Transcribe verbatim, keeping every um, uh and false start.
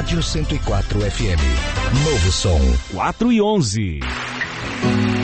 Rádio cento e quatro F M. Novo som. quatro e onze.